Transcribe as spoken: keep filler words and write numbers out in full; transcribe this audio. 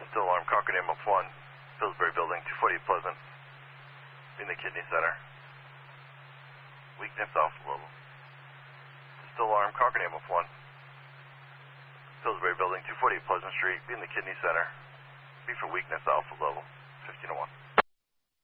Still alarm, Concord Ambulance one, Pillsbury Building, two forty Pleasant, in the kidney center. Weakness alpha level. Still alarm, Concord Ambulance one, Pillsbury Building, two forty Pleasant Street, in the kidney center. B for weakness alpha level, fifteen oh one.